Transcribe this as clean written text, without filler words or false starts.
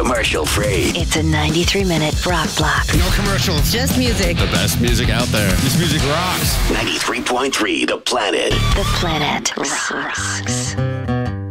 commercial free. It's a 93-minute rock block. No commercials. Just music. The best music out there. This music rocks. 93.3 The Planet. The Planet rocks.